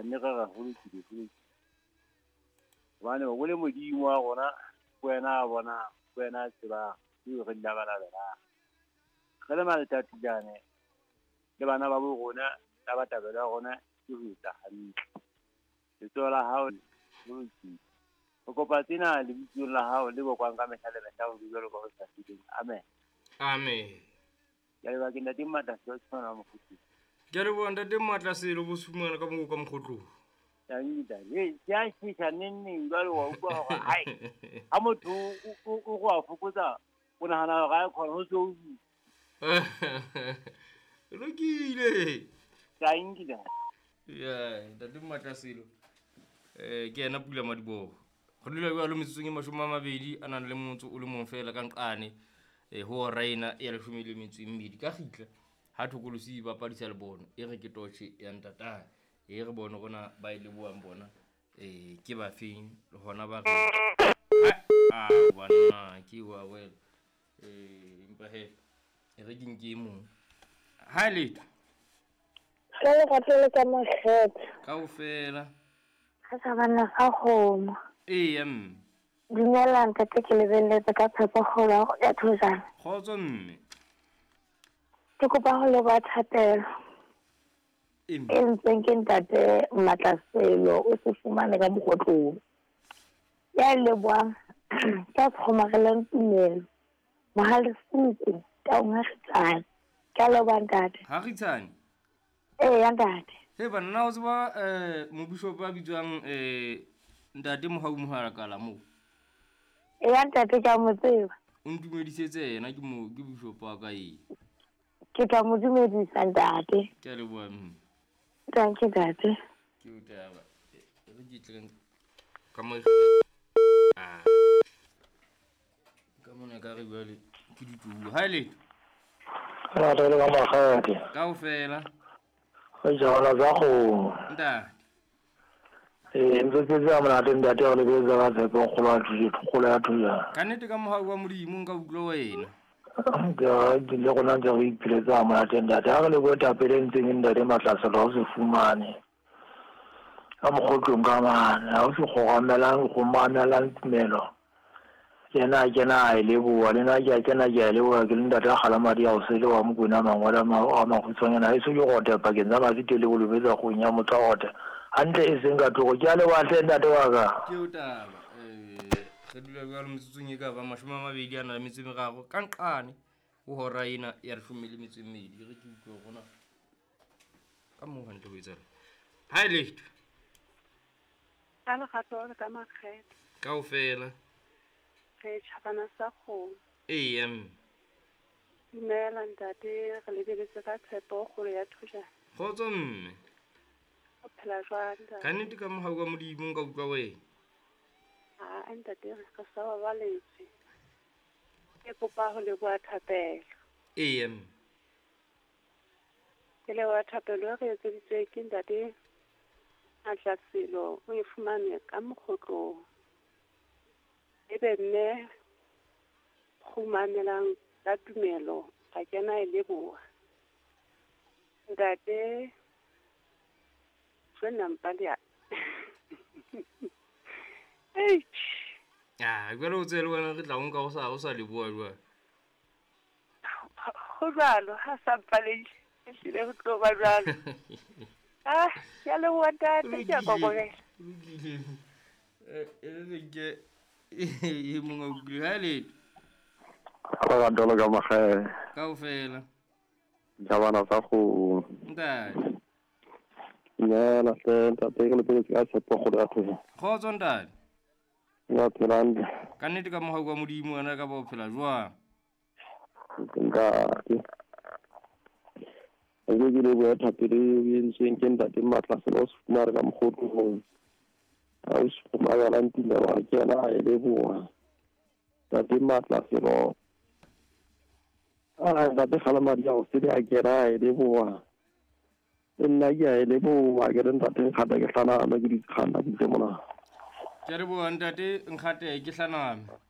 nne ga holo ke bana go le modimo wa gona wena bona wena tseba di re nda bala bela ga le mala tatijane le bana ba bo gona la batabela gona ke ho tsa hantle le tsola hao go go kopa tsena le bitso la hao le go kwang ka mehla le mehla go dilo go sa fiteng amen amen ya le ba ke nda dimata se tsona mo futhi ke re bona te matla selo bo sumana ka mo ka mkhotlo ya ngida ye ya shisha nini ngalo wa uko ga hai a motho o go a fokotsa o nahana ga khona ho so lokile ya ngida ya te matla selo ke ena pula madibo go dilo ba lo metseng e mashoma mabedi a nang le motho o le mong fela ka nqane ho raina ya le shumile metseng mmedi ka gitla ha thokolosi ba padisa le bona e re ke toche ya ntata e re bona gona ba ile buang bona ke ba feng le hona ba re bana ke wa well impa he e re ding ke mo ha le le gatlele ka mogetse kaofela ga sa bana ga goma dumelang ka ke lebeletse ka tshepo gola ya thusana khotso mme ke kopa go le ba thapelo e ntseng ke ntate Matlaselo o se fumane ka mogotlong ya le bwa ka tshomagelang tumelo mohale suku ta unga khitsana ka lo bantate ha khitsane ya ntate he bana o tseba mo bishop ba bitswang ntate Mohau kala mo ya ntate ka mo tseba o ntumedisetse yena ke mo ke bishop wa ka ke tla mo dumedisa ntate ke le bua thank you ntate ke o taba re ditleng ka mo ka mona ka re bua le ke ditulo ha le ra re ga magadi kaofela go jala za go nda ntse ke tsa mona teng ntate o le ke tsa ga tsepo go la thuya ka nete ka Mohau wa Modimo nka utlwa wena ja le gona ntse go ipiletsa mona teng ntate ga le go tapele ntseng ntate Matlaselo o se fumane a mogotlong ka mana ha o se go gamelang go mamelang tumelo yena a ile bua le na ja kena ja le wa ke ntate gala madi a o se le wa mokona mangwala a magutsonyana e se go gote pa ke nna ba ditele go lebetsa go nya motho gote ante e seng ka togo ja le wa tle ntate wa ka ke o taba re dula ba le metsotsong e ka ba mashoma mabedi a na le metso megago ka nqane o hora ena ya re shumile metso mmedi re ke utlwa gona ka mo hante ho etsa ha ile ala gato ka makgetho kaofela re tšhabana sa go dumela ntate re lebeletse ka tshepo kgolo ya thuša khotso mme o phela jwang ka nnete ka Mohau wa Modimo nka utlwa wena ntate re sa ba baletse ke kopa go le bua thapelo ke le bua thapelo re etseditswe ke ntate Matlaselo o e fumane ka mogotlong ebe mme khumanelang ka tumelo ga kena e leboa ntate Nampalia jwale o tsele wena re tla go nka o sa leboa jwa go jalo ha sa mpalele e tlile go tlo ba jalo ya le wa ntate ke a kokobela ke e mongwe o bile ha le ga dolo ka magae kaofela jabana sa go ntate la ntate ke le pele ka tshepo go la thusa khotso ntate ya tselanda ka nnete ka Mohau wa Modimo wena ka ba o phela jwang ntate ke le bua thapelo e ntseng ke ntate Matlaselo o se fumare ka mogotlong a o se fumana la ntile wa kena e le bua ntate Matlaselo ntate gala madi a o se le a kena e le bua nna ke a le bua ke re ntate kgata ke tlana ke di khana di mona ke re bua ntate nkgate ke hlaname